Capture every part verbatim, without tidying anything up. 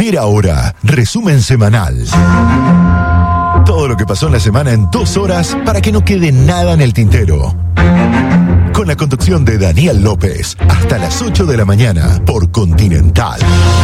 Primera Hora, resumen semanal. Todo lo que pasó en la semana en dos horas para que no quede nada en el tintero. Con la conducción de Daniel López, hasta las ocho de la mañana por Continental.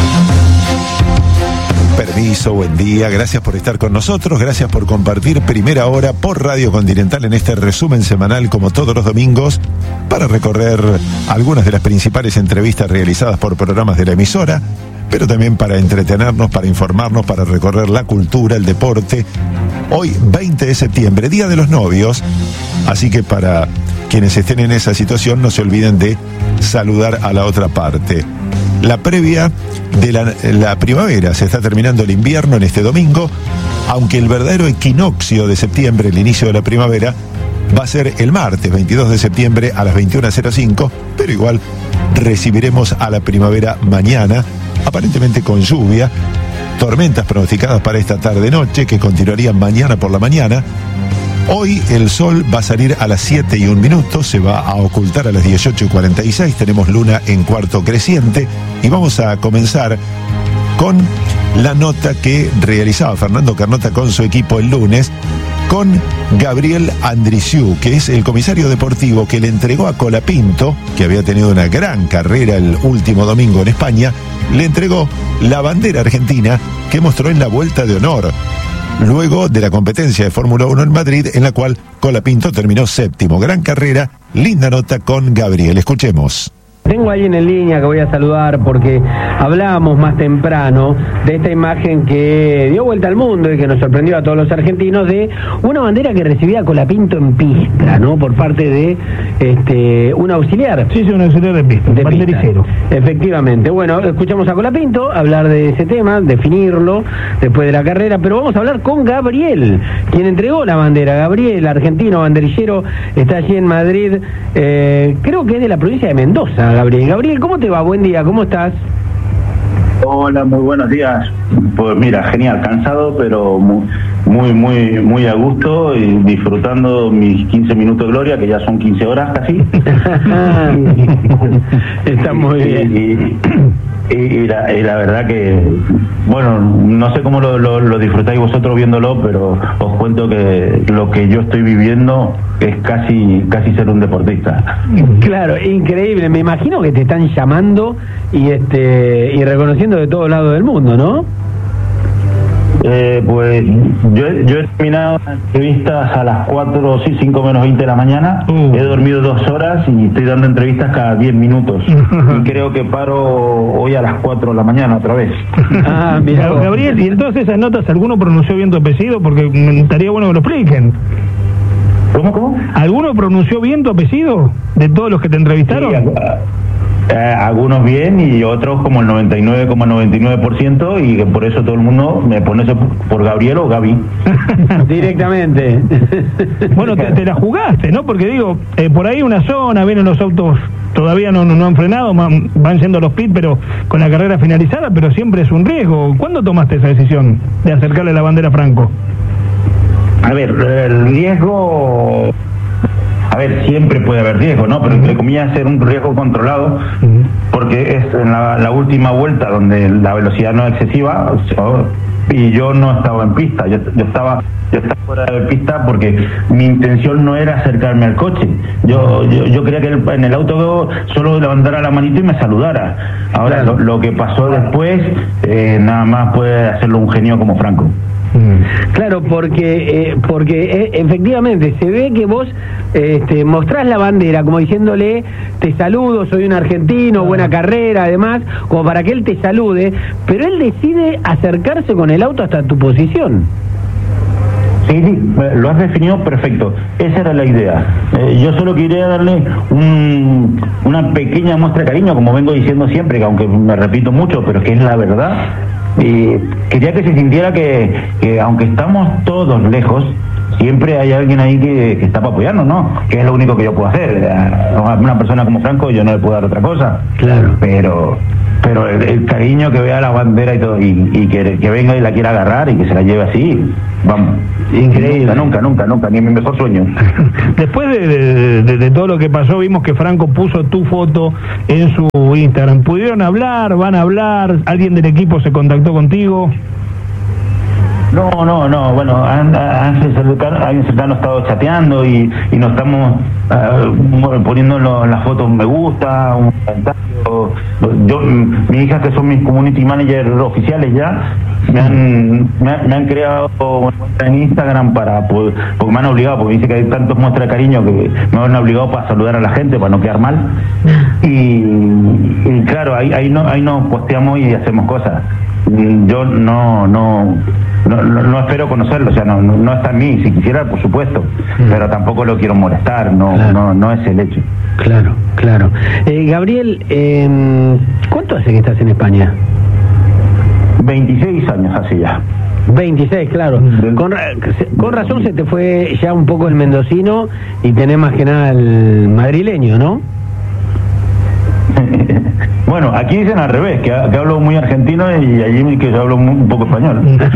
Permiso, buen día, gracias por estar con nosotros, gracias por compartir Primera Hora por Radio Continental en este resumen semanal como todos los domingos para recorrer algunas de las principales entrevistas realizadas por programas de la emisora, pero también para entretenernos, para informarnos, para recorrer la cultura, el deporte. Hoy, veinte de septiembre, Día de los Novios, así que para quienes estén en esa situación no se olviden de saludar a la otra parte. La previa de la, la primavera, se está terminando el invierno en este domingo, aunque el verdadero equinoccio de septiembre, el inicio de la primavera, va a ser el martes veintidós de septiembre a las veintiuna cero cinco, pero igual recibiremos a la primavera mañana, aparentemente con lluvia, tormentas pronosticadas para esta tarde-noche que continuarían mañana por la mañana. Hoy el sol va a salir a las siete y un minuto, se va a ocultar a las dieciocho y cuarenta y seis, tenemos luna en cuarto creciente y vamos a comenzar con la nota que realizaba Fernando Carnota con su equipo el lunes, con Gabriel Andriciú, que es el comisario deportivo que le entregó a Colapinto, que había tenido una gran carrera el último domingo en España, le entregó la bandera argentina que mostró en la vuelta de honor, luego de la competencia de Fórmula uno en Madrid, en la cual Colapinto terminó séptimo. Gran carrera, linda nota con Gabriel. Escuchemos. Tengo a alguien en línea que voy a saludar porque hablábamos más temprano de esta imagen que dio vuelta al mundo y que nos sorprendió a todos los argentinos, de una bandera que recibía Colapinto en pista, ¿no? Por parte de este un auxiliar. Sí, sí, un auxiliar de pista, de bandericero. Pista. Efectivamente. Bueno, escuchamos a Colapinto hablar de ese tema, definirlo después de la carrera, pero vamos a hablar con Gabriel, quien entregó la bandera. Gabriel, argentino, banderillero, está allí en Madrid, eh, creo que es de la provincia de Mendoza. Gabriel, Gabriel, ¿cómo te va? Buen día, ¿cómo estás? Hola, muy buenos días. Pues mira, genial, cansado, pero muy, muy, muy, muy a gusto y disfrutando mis quince minutos de gloria, que ya son quince horas casi. Está muy bien. Y, y, y, la, y la verdad que, bueno, no sé cómo lo, lo, lo disfrutáis vosotros viéndolo, pero os cuento que lo que yo estoy viviendo es casi, casi ser un deportista. Claro, increíble. Me imagino que te están llamando y este y reconociendo de todos lados del mundo, ¿no? Eh, pues yo, yo he terminado las entrevistas a las cuatro, sí, cinco menos veinte de la mañana. Uh. He dormido dos horas y estoy dando entrevistas cada diez minutos. Y creo que paro hoy a las cuatro de la mañana otra vez. Ah, mira, Gabriel, y entonces esas notas, ¿alguno pronunció bien tu apellido? Porque estaría bueno que lo expliquen. ¿Cómo, cómo? ¿Alguno pronunció bien tu apellido de todos los que te entrevistaron? Sí, Eh, algunos bien y otros como el noventa y nueve coma noventa y nueve por ciento, y que por eso todo el mundo me pone eso por Gabriel o Gaby. Directamente. Bueno, te, te la jugaste, ¿no? Porque digo, eh, por ahí una zona, vienen los autos, todavía no, no, no han frenado, van, van yendo los pits, pero con la carrera finalizada, pero siempre es un riesgo. ¿Cuándo tomaste esa decisión de acercarle la bandera a Franco? A ver, el riesgo... A ver, siempre puede haber riesgo, ¿no? Pero entre comillas ser un riesgo controlado, porque es en la, la última vuelta donde la velocidad no es excesiva y yo no estaba en pista, yo, yo estaba yo estaba fuera de pista porque mi intención no era acercarme al coche. Yo yo, yo quería que el, en el auto solo levantara la manito y me saludara. Ahora, claro. lo, lo que pasó después, eh, nada más puede hacerlo un genio como Franco. Claro, porque eh, porque eh, efectivamente se ve que vos este, mostrás la bandera como diciéndole te saludo, soy un argentino, buena carrera, además, como para que él te salude, pero él decide acercarse con el auto hasta tu posición. Sí, sí, lo has definido perfecto. Esa era la idea. Eh, yo solo quería darle un, una pequeña muestra de cariño, como vengo diciendo siempre, que aunque me repito mucho, pero que es la verdad. Y quería que se sintiera que, que aunque estamos todos lejos, siempre hay alguien ahí que, que está para apoyarnos, ¿no? Que es lo único que yo puedo hacer. A una persona como Franco yo no le puedo dar otra cosa. Claro. Pero pero el, el cariño que vea la bandera y todo, y, y que, que venga y la quiera agarrar y que se la lleve así, vamos. Increíble. Nunca, nunca, nunca, ni en mi mejor sueño. Después de, de, de, de todo lo que pasó, vimos que Franco puso tu foto en su Instagram. ¿Pudieron hablar? ¿Van a hablar? ¿Alguien del equipo se contactó contactó contigo? No, no, no, bueno, Ángel Cercano ha estado chateando y, y nos estamos uh, poniendo las fotos me gusta, un comentario. Yo, mis hijas que son mis community managers oficiales ya, me han, me han, me han creado una cuenta en Instagram para, porque me han obligado, porque dice que hay tantos muestras de cariño que me han obligado para saludar a la gente, para no quedar mal. Y, y claro, ahí, ahí, no, ahí nos posteamos y hacemos cosas. Yo no, no, no, no espero conocerlo, o sea, no, no, no está en mí. Si quisiera, por supuesto, mm. pero tampoco lo quiero molestar, no, claro. no, no es el hecho. Claro, claro. Eh, Gabriel, eh, ¿cuánto hace que estás en España? veintiséis años hace ya. veintiséis, claro. Con, con razón se te fue ya un poco el mendocino y tenés más que nada el madrileño, ¿no? Bueno, aquí dicen al revés, que, que hablo muy argentino y allí que yo hablo muy, un poco español.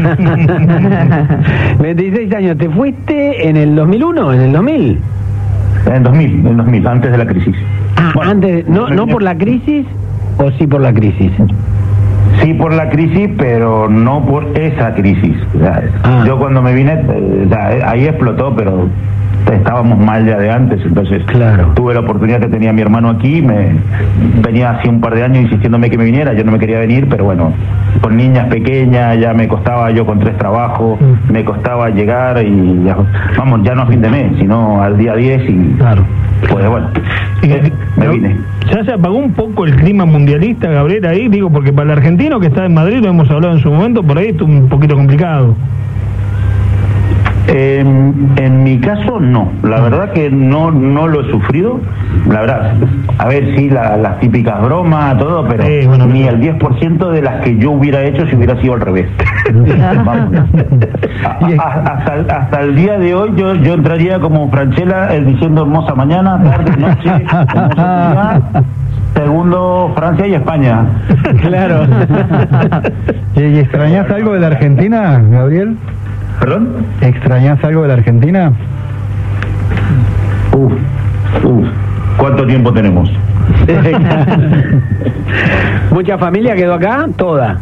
veintiséis años, ¿te fuiste en el dos mil uno, en el dos mil? En el dos mil, en el dos mil, antes de la crisis. Ah, bueno, antes, no, ¿no por la crisis o sí por la crisis? Sí por la crisis, pero no por esa crisis. O sea, ah. Yo cuando me vine, o sea, ahí explotó, pero estábamos mal ya de antes, entonces claro. Tuve la oportunidad que tenía mi hermano aquí, me venía hace un par de años insistiéndome que me viniera, yo no me quería venir, pero bueno, con niñas pequeñas ya me costaba, yo con tres trabajos, mm. me costaba llegar y ya, vamos, ya no a fin de mes, sino al día diez y claro. Pues bueno, eh, me vine. ¿Ya se apagó un poco el clima mundialista, Gabriel, ahí? Digo, porque para el argentino que está en Madrid, lo hemos hablado en su momento, por ahí es un poquito complicado. Eh, en mi caso no, la verdad que no no lo he sufrido, la verdad, a ver, sí, la, las típicas bromas, todo, pero eh, bueno, ni el diez por ciento de las que yo hubiera hecho si hubiera sido al revés. Vamos. A, a, hasta, hasta el día de hoy yo yo entraría como Franchella eh, diciendo hermosa mañana, tarde, noche, hermosa día. Segundo, Francia y España. Claro. ¿Y extrañas algo de la Argentina, Gabriel? ¿Perdón? ¿Extrañas algo de la Argentina? Uf, uf. ¿Cuánto tiempo tenemos? ¿Mucha familia quedó acá? ¿Toda?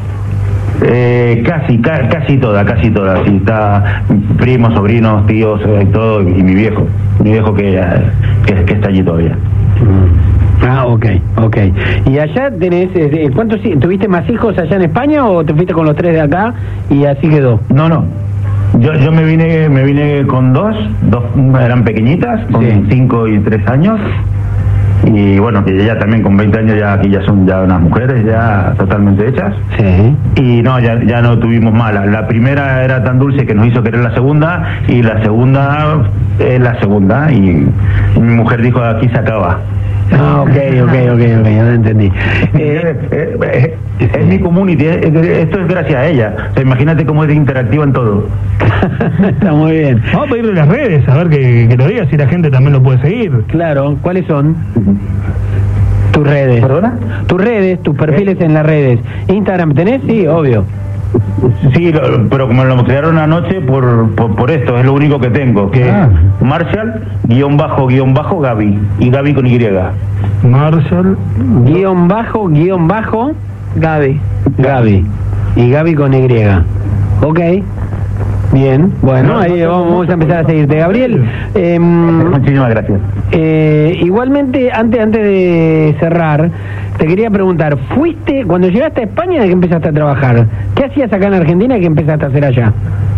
Eh, casi, ca casi toda, casi toda. Sí, está primos, sobrinos, tíos, eh, todo, y mi viejo. Mi viejo que, que, que está allí todavía. Ah, ok, ok. ¿Y allá tenés, eh, cuántos, tuviste más hijos allá en España o te fuiste con los tres de acá y así quedó? No, no. Yo yo me vine me vine con dos, dos eran pequeñitas, con sí. cinco y tres años. Y bueno, que ya también con veinte años ya aquí ya son ya unas mujeres ya totalmente hechas. Sí. Y no, ya, ya no tuvimos malas. La primera era tan dulce que nos hizo querer la segunda, y la segunda es la segunda, y mi mujer dijo aquí se acaba. Ah, ok, ok, ok, ok, ya lo entendí. Eh, eh, eh, es sí. mi community, eh, esto es gracias a ella. O sea, imagínate cómo es interactiva en todo. Está muy bien. Vamos a pedirle las redes, a ver que, que lo diga, si la gente también lo puede seguir. Claro, ¿cuáles son? Tus redes. ¿Perdona? Tus redes, tus perfiles ¿Eh? en las redes. ¿Instagram tenés? Sí, obvio. Sí, lo, pero como lo crearon anoche por, por, por esto, es lo único que tengo, que ah. es Marshall, guión bajo, guión bajo, Gaby, y Gaby con Y. Marshall, guión bajo, guión bajo, Gaby. Gaby. Y Gaby con Y. Ok. Bien, bueno, no, ahí no, vamos, vamos a empezar a seguirte. Gabriel, eh, muchísimas gracias. Eh, igualmente, antes, antes de cerrar, te quería preguntar, ¿fuiste, cuando llegaste a España, de qué empezaste a trabajar? ¿Qué hacías acá en Argentina y qué empezaste a hacer allá?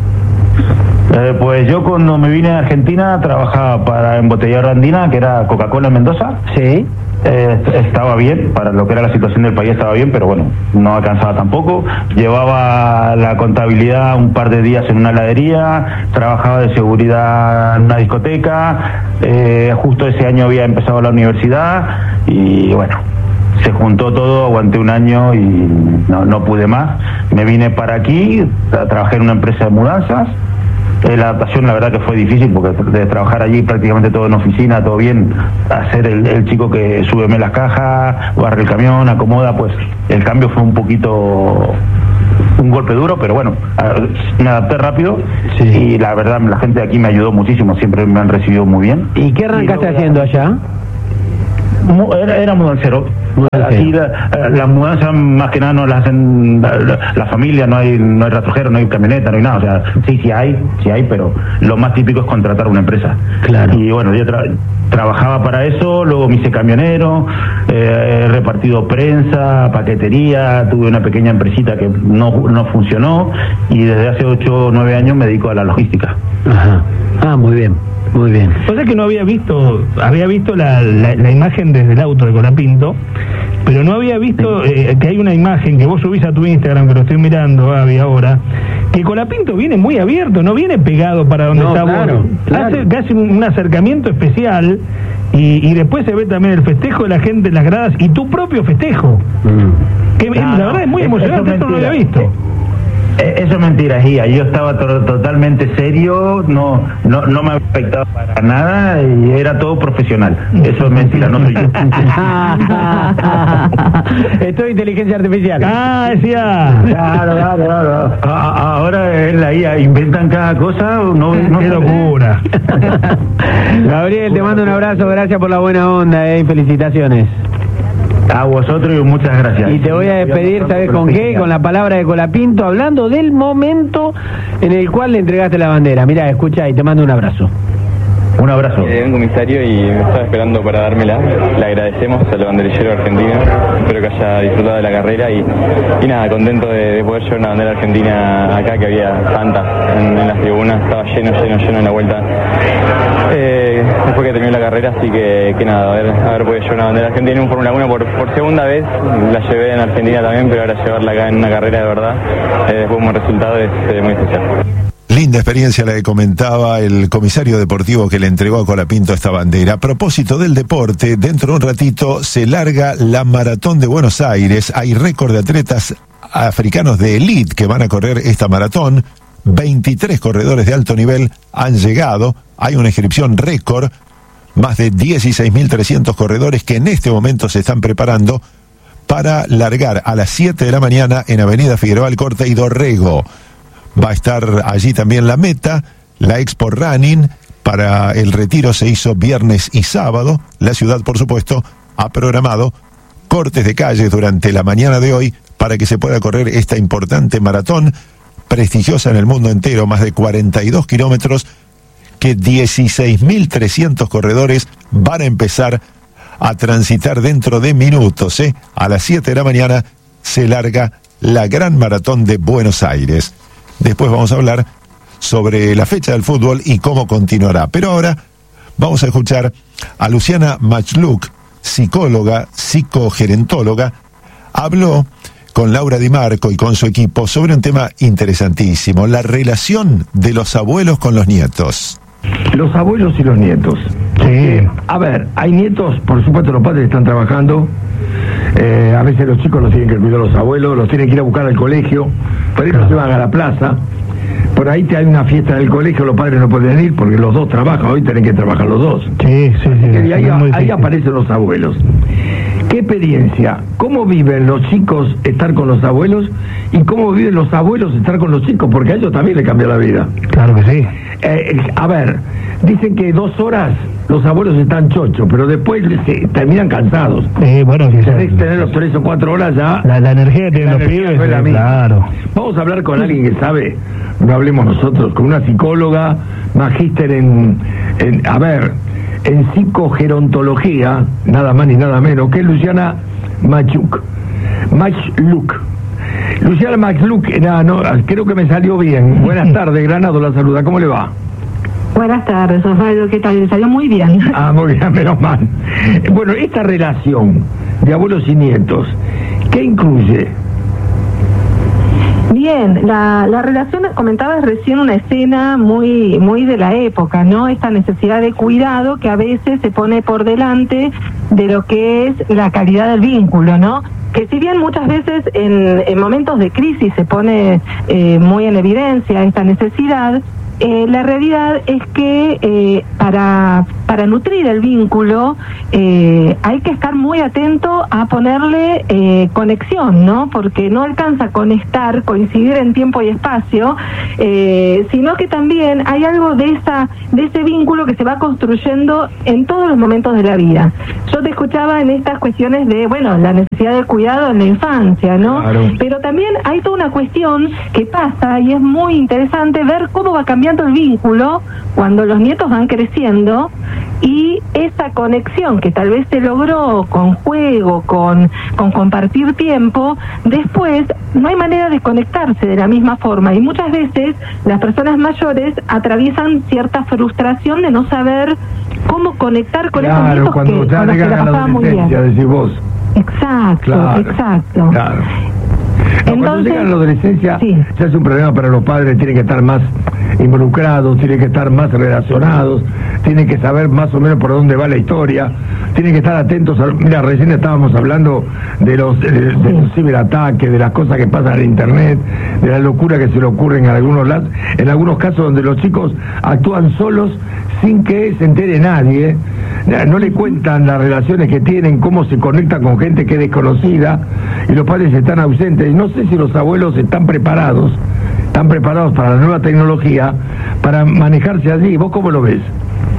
Eh, pues yo cuando me vine a Argentina trabajaba para Embotelladora Andina, que era Coca-Cola en Mendoza. Sí. Eh, estaba bien, para lo que era la situación del país estaba bien, pero bueno, no alcanzaba tampoco. Llevaba la contabilidad un par de días en una heladería, trabajaba de seguridad en una discoteca, eh, justo ese año había empezado la universidad y bueno, se juntó todo, aguanté un año y no, no pude más. Me vine para aquí, trabajé en una empresa de mudanzas. La adaptación la verdad que fue difícil porque de trabajar allí prácticamente todo en oficina, todo bien, hacer el, el chico que súbeme las cajas, barre el camión, acomoda, pues el cambio fue un poquito un golpe duro, pero bueno, me adapté rápido. Sí. Y la verdad la gente de aquí me ayudó muchísimo, siempre me han recibido muy bien. ¿Y qué arrancaste y haciendo allá? Era, era mudancero. Aquí la, las mudanzas más que nada no las hacen la, la, la familia, no hay no hay rastrojero, no hay camioneta, no hay nada. O sea, sí, sí hay, sí hay, pero lo más típico es contratar una empresa. Claro. Y bueno, yo tra trabajaba para eso, luego me hice camionero, eh, he repartido prensa, paquetería, tuve una pequeña empresita que no, no funcionó y desde hace ocho o nueve años me dedico a la logística. Ajá. Ah, muy bien. Muy bien. O sea que no había visto, había visto la, la, la imagen desde el auto de Colapinto, pero no había visto eh, que hay una imagen que vos subís a tu Instagram, que lo estoy mirando, Gaby, ahora, que Colapinto viene muy abierto, no viene pegado para donde no, está claro, vos. Claro. Hace casi un, un acercamiento especial y, y después se ve también el festejo de la gente en las gradas y tu propio festejo. Mm. Que no, la verdad es muy emocionante, esto no lo había visto. Eso es mentira, Gia. Yo estaba to totalmente serio, no, no, no me afectaba para nada y era todo profesional. Eso es mentira, no soy yo. Esto es inteligencia artificial. Ah, decía. Claro, claro, claro. A ahora en la I A inventan cada cosa, no, no qué locura. Gabriel, te mando un abrazo, gracias por la buena onda, eh, y felicitaciones. A vosotros y muchas gracias. Y te voy a despedir, ¿sabes con qué? Con la palabra de Colapinto, hablando del momento en el cual le entregaste la bandera. Mirá, escucha y te mando un abrazo. Un abrazo. Eh, un comisario y me estaba esperando para dármela. Le agradecemos al banderillero argentino. Espero que haya disfrutado de la carrera y, y nada, contento de, de poder llevar una bandera argentina acá, que había tantas en, en las tribunas. Estaba lleno, lleno, lleno en la vuelta. Eh, después que terminó la carrera, así que, que nada, a ver, a ver, podido llevar una bandera argentina en un Fórmula uno por, por segunda vez. La llevé en Argentina también, pero ahora llevarla acá en una carrera de verdad, eh, después un resultado es eh, muy especial. Linda experiencia la que comentaba el comisario deportivo que le entregó a Colapinto esta bandera. A propósito del deporte, dentro de un ratito se larga la Maratón de Buenos Aires. Hay récord de atletas africanos de élite que van a correr esta maratón. veintitrés corredores de alto nivel han llegado. Hay una inscripción récord. Más de dieciséis mil trescientos corredores que en este momento se están preparando para largar a las siete de la mañana en Avenida Figueroa Alcorta y Dorrego. Va a estar allí también la meta, la Expo Running. Para el retiro se hizo viernes y sábado. La ciudad, por supuesto, ha programado cortes de calles durante la mañana de hoy para que se pueda correr esta importante maratón, prestigiosa en el mundo entero, más de cuarenta y dos kilómetros, que dieciséis mil trescientos corredores van a empezar a transitar dentro de minutos. ¿eh? A las siete de la mañana se larga la gran maratón de Buenos Aires. Después vamos a hablar sobre la fecha del fútbol y cómo continuará. Pero ahora vamos a escuchar a Luciana Machluk, psicóloga, psicogerentóloga. Habló con Laura Di Marco y con su equipo sobre un tema interesantísimo, la relación de los abuelos con los nietos. Los abuelos y los nietos. Sí. A ver, hay nietos, por supuesto los padres están trabajando, eh, a veces los chicos los tienen que cuidar los abuelos, los tienen que ir a buscar al colegio, por eso se van a la plaza, por ahí te hay una fiesta en el colegio, los padres no pueden ir porque los dos trabajan, hoy tienen que trabajar los dos. Sí, sí, sí. Y ahí, ahí ahí aparecen los abuelos. ¿Qué experiencia? ¿Cómo viven los chicos estar con los abuelos? ¿Y cómo viven los abuelos estar con los chicos? Porque a ellos también les cambia la vida. Claro que sí. Eh, a ver, dicen que dos horas los abuelos están chochos, pero después se terminan cansados. Eh, bueno, si tenés que tener los tres o cuatro horas ya. La, la energía que tienen los pibes, no es la eh, misma. claro. Vamos a hablar con alguien que sabe, no hablemos nosotros, con una psicóloga, magíster en, en a ver, en psicogerontología, nada más ni nada menos, que es Luciana Machluk. Machluk. Luciana Machluk, no, no, creo que me salió bien. Buenas tardes, Granado la saluda, ¿cómo le va? Buenas tardes, Osvaldo, ¿qué tal? Le salió muy bien. Ah, muy bien, menos mal. Bueno, esta relación de abuelos y nietos, ¿qué incluye? Bien, la, la relación, comentabas recién una escena muy, muy de la época, ¿no? Esta necesidad de cuidado que a veces se pone por delante de lo que es la calidad del vínculo, ¿no? Que si bien muchas veces en, en momentos de crisis se pone eh, muy en evidencia esta necesidad, eh, la realidad es que eh, para, para nutrir el vínculo eh, hay que estar muy atento a ponerle eh, conexión, ¿no? Porque no alcanza a conectar, coincidir en tiempo y espacio, eh, sino que también hay algo de esa de ese vínculo que se va construyendo en todos los momentos de la vida. Yo te escuchaba en estas cuestiones de, bueno, la necesidad de cuidado en la infancia, ¿no? Claro. Pero también hay toda una cuestión que pasa y es muy interesante ver cómo va cambiando el vínculo cuando los nietos van creciendo y esa conexión que tal vez se logró con juego, con, con compartir tiempo, después no hay manera de conectarse de la misma forma y muchas veces las personas mayores atraviesan cierta frustración de no saber cómo conectar con esos Claro, nietos cuando que, ya con los que llegan la a la pasaban muy bien. adolescencia, decís vos. Exacto, Claro, exacto. Claro. No, cuando Entonces, llegan a la adolescencia sí. ya es un problema para los padres, tienen que estar más involucrados, tienen que estar más relacionados, tienen que saber más o menos por dónde va la historia, tienen que estar atentos a... Mira, recién estábamos hablando de los, de, de los ciberataques, de las cosas que pasan en internet, de la locura que se le ocurre en algunos, en algunos casos donde los chicos actúan solos sin que se entere nadie, no le cuentan las relaciones que tienen, cómo se conectan con gente que es desconocida y los padres están ausentes. No sé si los abuelos están preparados, están preparados para la nueva tecnología, para manejarse allí. ¿Vos cómo lo ves?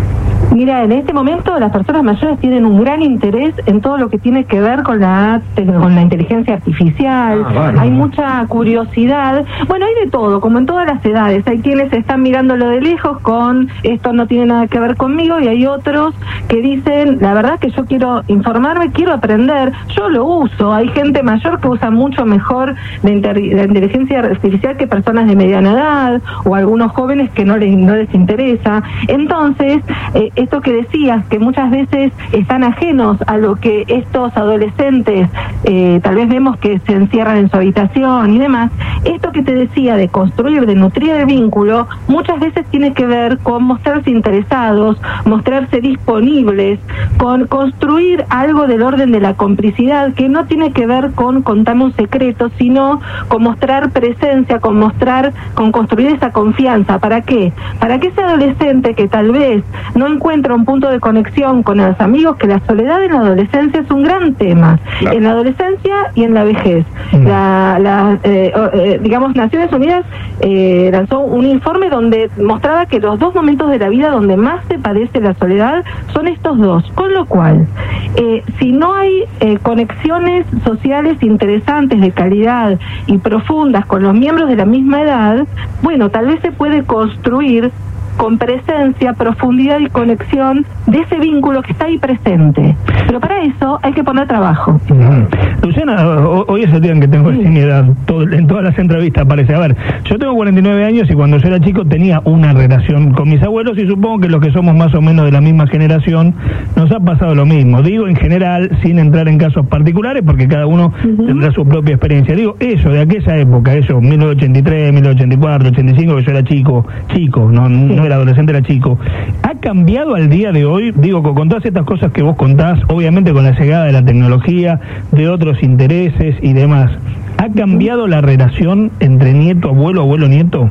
Mira, en este momento las personas mayores tienen un gran interés en todo lo que tiene que ver con la con la inteligencia artificial. Ah, vale. Hay mucha curiosidad. Bueno, hay de todo, como en todas las edades. Hay quienes están mirándolo de lejos con esto no tiene nada que ver conmigo y hay otros que dicen, la verdad que yo quiero informarme, quiero aprender, yo lo uso. Hay gente mayor que usa mucho mejor la, inter- la inteligencia artificial que personas de mediana edad o algunos jóvenes que no les, no les interesa. Entonces, eh, esto que decías, que muchas veces están ajenos a lo que estos adolescentes, eh, tal vez vemos que se encierran en su habitación y demás, esto que te decía de construir, de nutrir el vínculo, muchas veces tiene que ver con mostrarse interesados, mostrarse disponibles, con construir algo del orden de la complicidad, que no tiene que ver con contarme un secreto, sino con mostrar presencia, con mostrar, con construir esa confianza. ¿Para qué? Para que ese adolescente que tal vez no encuentra un punto de conexión con los amigos, que la soledad en la adolescencia es un gran tema, claro, en la adolescencia y en la vejez. Mm. La, la eh, eh, digamos, Naciones Unidas eh, lanzó un informe donde mostraba que los dos momentos de la vida donde más se padece la soledad son estos dos, con lo cual, eh, si no hay eh, conexiones sociales interesantes, de calidad y profundas con los miembros de la misma edad, bueno, tal vez se puede construir con presencia, profundidad y conexión de ese vínculo que está ahí presente. Pero para eso hay que poner trabajo. Uh-huh. Luciana, hoy es el día en que tengo sí. mi edad, todo, en todas las entrevistas aparece. A ver, yo tengo cuarenta y nueve años y cuando yo era chico tenía una relación con mis abuelos y supongo que los que somos más o menos de la misma generación nos ha pasado lo mismo. Digo en general, sin entrar en casos particulares, porque cada uno uh-huh. tendrá su propia experiencia. Digo, eso, de aquella época, eso, mil novecientos ochenta y tres, mil novecientos ochenta y cuatro, ochenta y cinco, que yo era chico, chico, no, sí. no era adolescente, era chico. ¿Ha cambiado al día de hoy? Digo, con todas estas cosas que vos contás, obviamente con la llegada de la tecnología, de otros intereses y demás, ¿ha cambiado la relación entre nieto, abuelo, abuelo, nieto?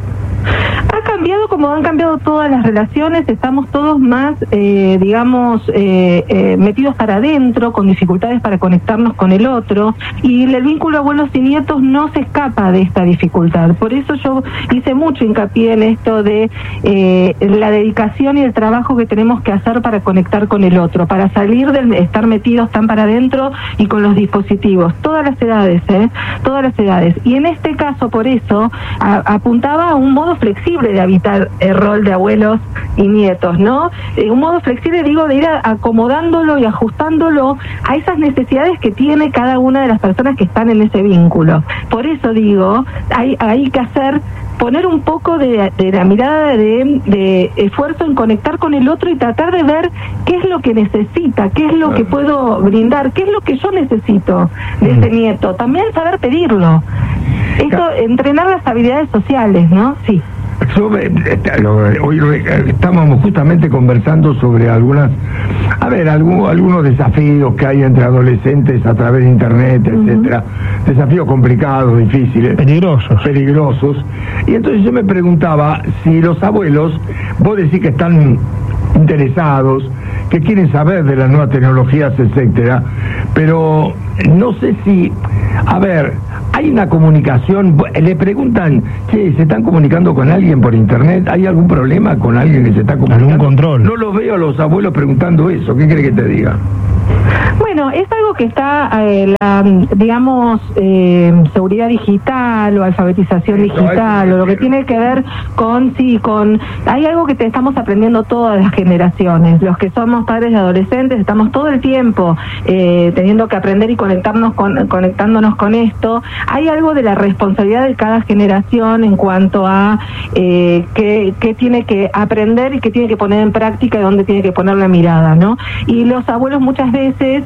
Ha cambiado como han cambiado todas las relaciones, estamos todos más, eh, digamos, eh, eh, metidos para adentro, con dificultades para conectarnos con el otro, y el vínculo abuelos y nietos no se escapa de esta dificultad. Por eso yo hice mucho hincapié en esto de eh, la dedicación y el trabajo que tenemos que hacer para conectar con el otro, para salir del estar metidos tan para adentro y con los dispositivos, todas las edades, ¿eh? Todas las edades. Y en este caso, por eso, a, apuntaba a un modo flexible de habitar el rol de abuelos y nietos, ¿no? Eh, un modo flexible, digo, de ir a, acomodándolo y ajustándolo a esas necesidades que tiene cada una de las personas que están en ese vínculo. Por eso digo, hay, hay que hacer, poner un poco de, de la mirada de, de esfuerzo en conectar con el otro y tratar de ver qué es lo que necesita, qué es lo que puedo brindar, qué es lo que yo necesito de ese nieto. También saber pedirlo. Esto, entrenar las habilidades sociales, ¿no? Sí. Sobre, hoy estábamos justamente conversando sobre algunas, a ver, algún, algunos desafíos que hay entre adolescentes a través de internet, uh-huh. etcétera, desafíos complicados, difíciles, peligrosos, peligrosos. Y entonces yo me preguntaba si los abuelos, vos decís que están interesados, que quieren saber de las nuevas tecnologías, etcétera, pero no sé si, a ver, hay una comunicación, le preguntan, che, ¿se están comunicando con alguien por internet? ¿Hay algún problema con alguien que se está comunicando? ¿Algún control? No los veo a los abuelos preguntando eso, ¿qué quiere que te diga? Bueno, es algo que está, eh, la, digamos, eh, seguridad digital o alfabetización digital, o lo que tiene que ver con, sí, con... Hay algo que te estamos aprendiendo todas las generaciones. Los que somos padres de adolescentes estamos todo el tiempo eh, teniendo que aprender y conectarnos con, conectándonos con esto. Hay algo de la responsabilidad de cada generación en cuanto a eh, qué, qué tiene que aprender y qué tiene que poner en práctica y dónde tiene que poner la mirada, ¿no? Y los abuelos muchas veces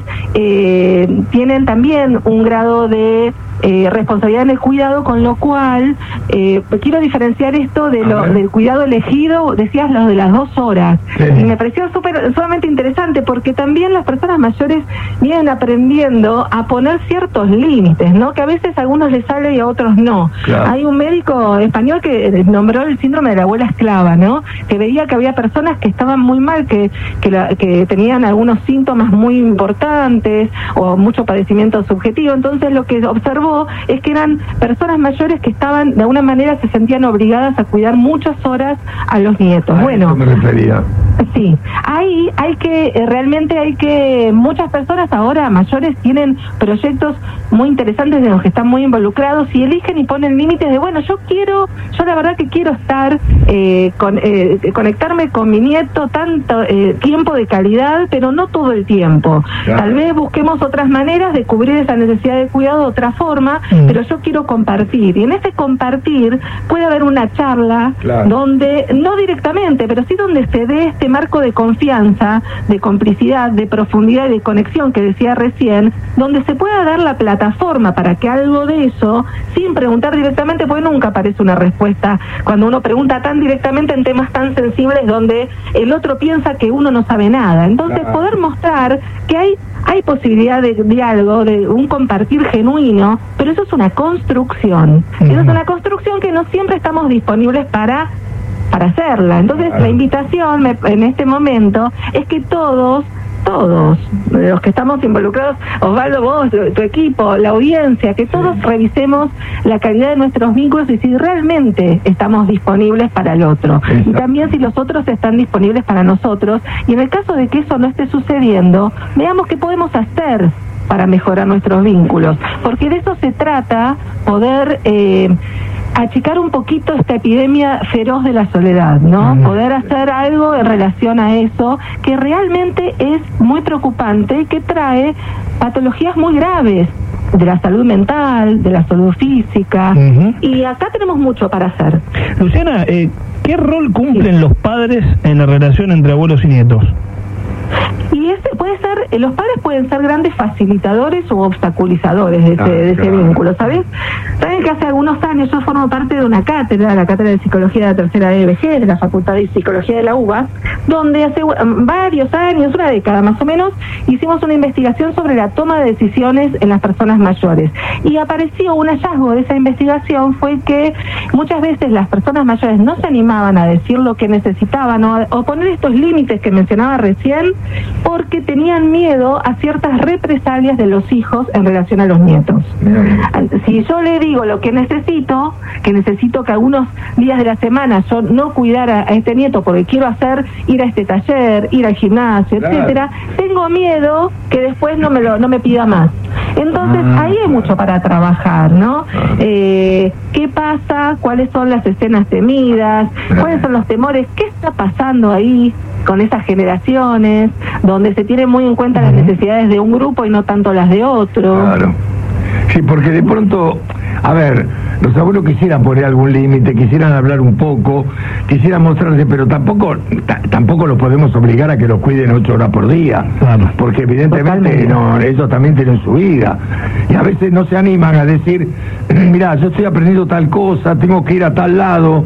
eh, tienen también un grado de eh, responsabilidad en el cuidado, con lo cual eh, quiero diferenciar esto de lo, del cuidado elegido. Decías lo de las dos horas, sí. Y me pareció súper sumamente interesante porque también las personas mayores vienen aprendiendo a poner ciertos límites, ¿no? Que a veces a algunos les sale y a otros no. Claro. Hay un médico español que nombró el síndrome de la abuela esclava, ¿no? Que veía que había personas que estaban muy mal, que que, la, que tenían algunos síntomas muy importantes o mucho padecimiento subjetivo. Entonces lo que observó es que eran personas mayores que estaban, de alguna manera se sentían obligadas a cuidar muchas horas a los nietos. A bueno, eso me refería. Sí, ahí hay que, eh, realmente hay que, muchas personas ahora mayores tienen proyectos muy interesantes de los que están muy involucrados y eligen y ponen límites de, bueno, yo quiero, yo la verdad que quiero estar, eh, con, eh, conectarme con mi nieto tanto eh, tiempo de calidad, pero no todo el tiempo. Claro. Tal vez busquemos otras maneras de cubrir esa necesidad de cuidado de otra forma, mm. pero yo quiero compartir. Y en ese compartir puede haber una charla, claro, donde, no directamente, pero sí donde se dé este marco de confianza, de complicidad, de profundidad y de conexión que decía recién, donde se pueda dar la plataforma para que algo de eso, sin preguntar directamente, porque nunca aparece una respuesta cuando uno pregunta tan directamente en temas tan sensibles donde el otro piensa que uno no sabe nada. Entonces, claro, poder mostrar que hay hay posibilidad de diálogo, de un compartir genuino, pero eso es una construcción. Uh-huh. Eso es una construcción que no siempre estamos disponibles para para hacerla. Entonces, claro, la invitación me, en este momento es que todos, todos los que estamos involucrados, Osvaldo, vos, tu equipo, la audiencia, que todos, sí, revisemos la calidad de nuestros vínculos y si realmente estamos disponibles para el otro. Exacto. Y también si los otros están disponibles para nosotros. Y en el caso de que eso no esté sucediendo, veamos qué podemos hacer para mejorar nuestros vínculos. Porque de eso se trata, poder Eh, achicar un poquito esta epidemia feroz de la soledad, ¿no? Mm. Poder hacer algo en relación a eso, que realmente es muy preocupante y que trae patologías muy graves de la salud mental, de la salud física, uh-huh, y acá tenemos mucho para hacer. Luciana, eh, ¿qué rol cumplen, sí, los padres en la relación entre abuelos y nietos? Y ese puede ser, eh, los padres pueden ser grandes facilitadores o obstaculizadores de ese, ah, de ese claro, vínculo, ¿sabes? Saben que hace algunos años yo formo parte de una cátedra, la cátedra de Psicología de la Tercera E B G, de la Facultad de Psicología de la U B A, donde hace um, varios años, una década más o menos, hicimos una investigación sobre la toma de decisiones en las personas mayores. Y apareció un hallazgo de esa investigación, fue que muchas veces las personas mayores no se animaban a decir lo que necesitaban o, a, o poner estos límites que mencionaba recién, porque tenían miedo a ciertas represalias de los hijos en relación a los nietos. Si yo le digo lo que necesito, que necesito que algunos días de la semana yo no cuidar a, a este nieto porque quiero hacer, ir a este taller, ir al gimnasio, claro, etcétera, tengo miedo que después no me lo, no me pida más. Entonces, ah, ahí hay mucho para trabajar, ¿no? Eh, ¿Qué pasa? ¿Cuáles son las escenas temidas? ¿Cuáles son los temores? ¿Qué está pasando ahí con esas generaciones, donde se tienen muy en cuenta las necesidades de un grupo y no tanto las de otro? Claro. Sí, porque de pronto, a ver, los abuelos quisieran poner algún límite, quisieran hablar un poco, quisieran mostrarse, pero tampoco tampoco los podemos obligar a que los cuiden ocho horas por día, claro, porque evidentemente no, ellos también tienen su vida, y a veces no se animan a decir, mira, yo estoy aprendiendo tal cosa, tengo que ir a tal lado,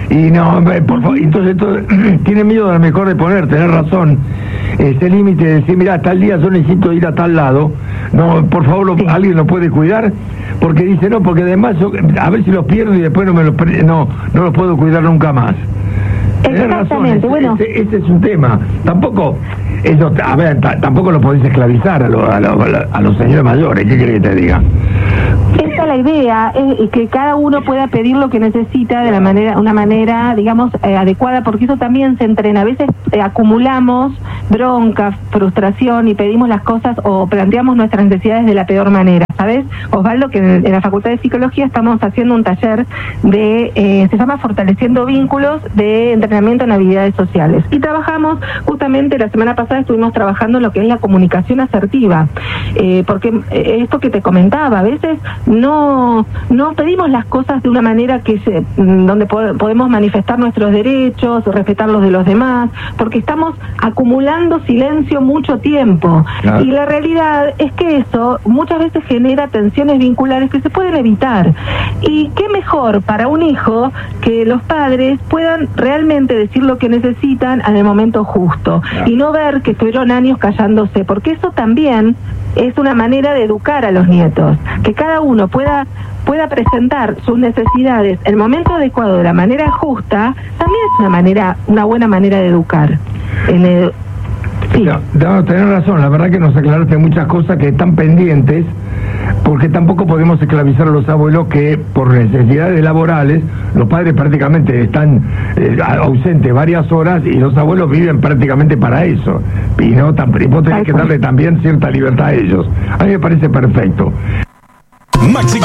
Y no, por favor, entonces todo, tiene miedo a lo mejor de poner, tener razón, ese límite de decir, mira, tal día yo necesito ir a tal lado, no, por favor, lo, alguien lo puede cuidar, porque dice, no, porque además yo, a ver si los pierdo y después no me los, no, no los puedo cuidar nunca más. Tenés razón, ese, bueno. ese, ese es un tema. Tampoco, eso, a ver, t- tampoco lo podés esclavizar a, lo, a, lo, a los señores mayores, ¿qué querés que te diga? Esta es la idea, es que cada uno pueda pedir lo que necesita de la manera, una manera, digamos, eh, adecuada, porque eso también se entrena. A veces eh, acumulamos bronca, frustración y pedimos las cosas o planteamos nuestras necesidades de la peor manera. ¿Sabes, Osvaldo, que en, en la Facultad de Psicología estamos haciendo un taller de, eh, se llama Fortaleciendo Vínculos, de entrenamiento en habilidades sociales? Y trabajamos, justamente la semana pasada estuvimos trabajando en lo que es la comunicación asertiva, eh, porque eh, esto que te comentaba, a veces no no pedimos las cosas de una manera que se, donde po- podemos manifestar nuestros derechos, respetar los de los demás, porque estamos acumulando silencio mucho tiempo. Claro. Y la realidad es que eso muchas veces genera tensiones vinculares que se pueden evitar. Y qué mejor para un hijo que los padres puedan realmente decir lo que necesitan en el momento justo, claro, y no ver que estuvieron años callándose, porque eso también es una manera de educar a los nietos, que cada uno pueda pueda presentar sus necesidades en el momento adecuado de la manera justa, también es una manera, una buena manera de educar. En el, sí. No, no, tenés razón, la verdad que nos aclaraste muchas cosas que están pendientes, porque tampoco podemos esclavizar a los abuelos que por necesidades laborales los padres prácticamente están eh, ausentes varias horas y los abuelos viven prácticamente para eso, y no tan, y vos tenés que darle también cierta libertad a ellos. A mí me parece perfecto. Maxi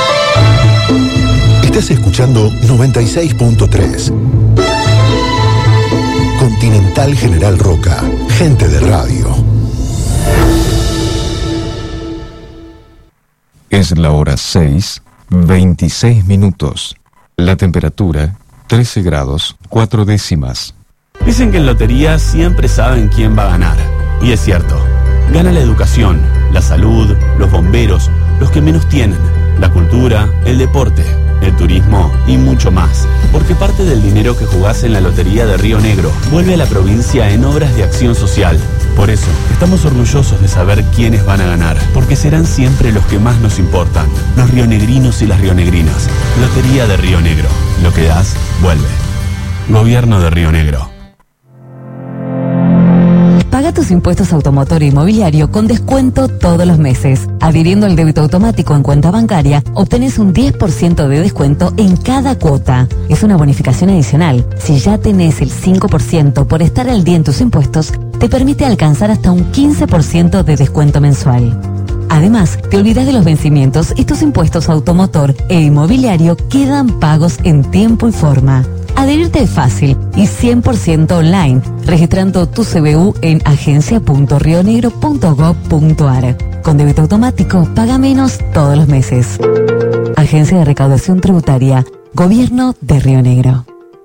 Estás escuchando noventa y seis punto tres Continental General Roca, gente de radio. Es la hora seis, veintiséis minutos. La temperatura, trece grados, cuatro décimas. Dicen que en lotería siempre saben quién va a ganar. Y es cierto. Gana la educación, la salud, los bomberos, los que menos tienen, la cultura, el deporte, el turismo y mucho más. Porque parte del dinero que jugás en la Lotería de Río Negro vuelve a la provincia en obras de acción social. Por eso, estamos orgullosos de saber quiénes van a ganar, porque serán siempre los que más nos importan, los rionegrinos y las rionegrinas. Lotería de Río Negro. Lo que das, vuelve. Gobierno de Río Negro. Paga tus impuestos automotor e inmobiliario con descuento todos los meses. Adhiriendo al débito automático en cuenta bancaria, obtenés un diez por ciento de descuento en cada cuota. Es una bonificación adicional. Si ya tenés el cinco por ciento por estar al día en tus impuestos, te permite alcanzar hasta un quince por ciento de descuento mensual. Además, te olvidas de los vencimientos y tus impuestos automotor e inmobiliario quedan pagos en tiempo y forma. Adherirte es fácil y cien por ciento online, registrando tu C B U en agencia punto rionegro punto gob punto ar. Con débito automático, paga menos todos los meses. Agencia de Recaudación Tributaria, Gobierno de Río Negro.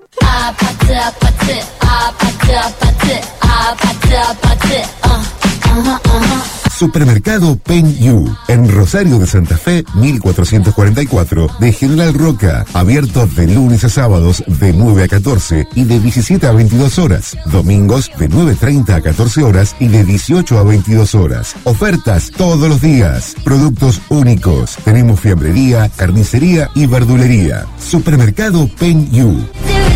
Supermercado Pen You, en Rosario de Santa Fe, mil cuatrocientos cuarenta y cuatro, de General Roca, abierto de lunes a sábados de nueve a catorce y de diecisiete a veintidós horas, domingos de nueve treinta a catorce horas y de dieciocho a veintidós horas. Ofertas todos los días, productos únicos, tenemos fiambrería, carnicería y verdulería. Supermercado Pen You.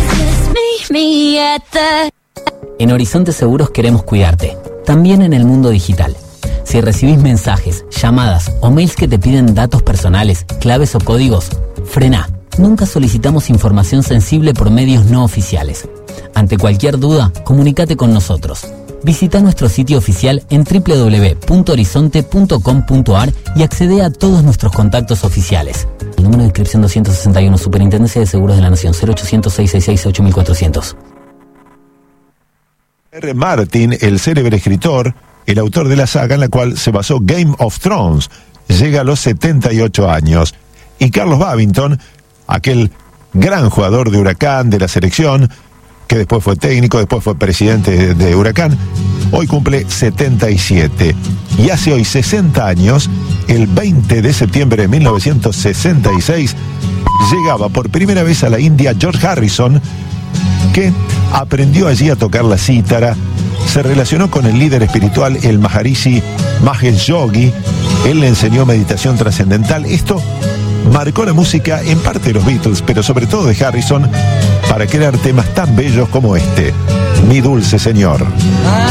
En Horizonte Seguros queremos cuidarte, también en el mundo digital. Si recibís mensajes, llamadas o mails que te piden datos personales, claves o códigos, frena. Nunca solicitamos información sensible por medios no oficiales. Ante cualquier duda, comunícate con nosotros. Visita nuestro sitio oficial en doble u doble u doble u punto horizonte punto com punto ar y accede a todos nuestros contactos oficiales. El número de inscripción doscientos sesenta y uno, Superintendencia de Seguros de la Nación, cero ochocientos, seiscientos sesenta y seis, ocho cuatrocientos. R. Martin, el célebre escritor, el autor de la saga en la cual se basó Game of Thrones, llega a los setenta y ocho años. Y Carlos Babington, aquel gran jugador de Huracán, de la selección, que después fue técnico, después fue presidente de, de Huracán, hoy cumple setenta y siete. Y hace hoy sesenta años, el veinte de septiembre de mil novecientos sesenta y seis, llegaba por primera vez a la India George Harrison, que aprendió allí a tocar la cítara, se relacionó con el líder espiritual, el Maharishi Mahesh Yogi. Él le enseñó meditación trascendental. Esto marcó la música en parte de los Beatles, pero sobre todo de Harrison, para crear temas tan bellos como este, Mi Dulce Señor.